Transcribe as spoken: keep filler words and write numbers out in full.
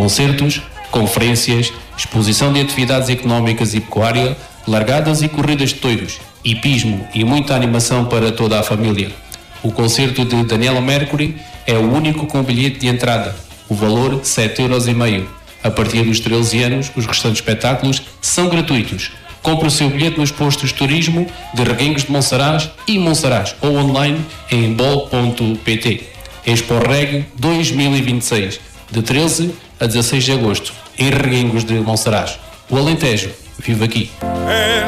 concertos, conferências, exposição de atividades económicas e pecuária, largadas e corridas de touros, hipismo e muita animação para toda a família. O concerto de Daniela Mercury é o único com bilhete de entrada, o valor sete euros e meio. A partir dos treze anos, os restantes espetáculos são gratuitos. Compre o seu bilhete nos postos de turismo de Reguengos de Monsaraz e Monsaraz ou online em bol ponto pt. Expo Reg dois mil e vinte e seis, de treze a dezasseis de agosto, em Reguengos de Monsaraz. O Alentejo vive aqui.